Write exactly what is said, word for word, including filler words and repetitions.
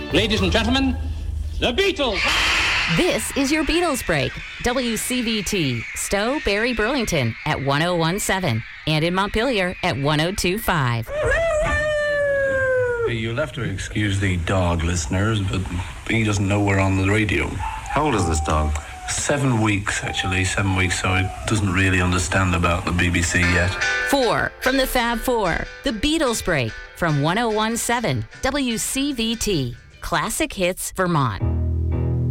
Ladies and gentlemen, the Beatles. This is your Beatles break. W C V T, Stowe, Barry, Burlington at one oh one point seven and in Montpelier at one oh two point five. You'll have to excuse the dog, listeners, but he doesn't know we're on the radio. How old is this dog? Seven weeks, actually, seven weeks, so it doesn't really understand about the B B C yet. Four from the Fab Four, the Beatles break from one oh one point seven W C V T, Classic Hits, Vermont.